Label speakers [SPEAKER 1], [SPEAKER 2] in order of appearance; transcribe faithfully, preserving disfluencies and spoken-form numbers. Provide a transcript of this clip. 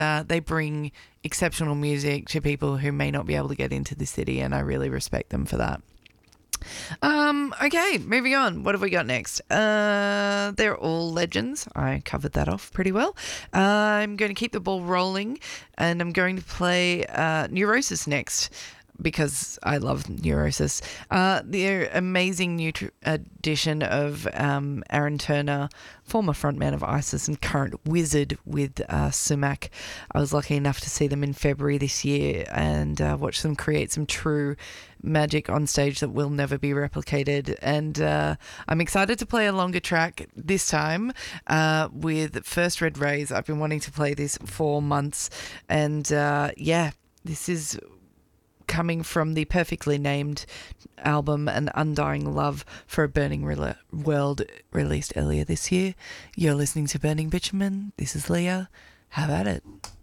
[SPEAKER 1] uh, they bring exceptional music to people who may not be able to get into the city, and I really respect them for that. Um, okay, moving on. What have we got next? Uh, they're all legends. I covered that off pretty well. Uh, I'm going to keep the ball rolling, and I'm going to play uh, Neurosis next, because I love Neurosis. Uh, the amazing new tr- addition of um, Aaron Turner, former frontman of ISIS and current wizard with uh, Sumac. I was lucky enough to see them in February this year and uh, watch them create some true magic on stage that will never be replicated. And uh, I'm excited to play a longer track this time uh, with First Red Rays. I've been wanting to play this for months. And uh, yeah, this is coming from the perfectly named album An Undying Love for a Burning Re- World, released earlier this year. You're listening to Burning Bitumen. This is Leah. Have at it.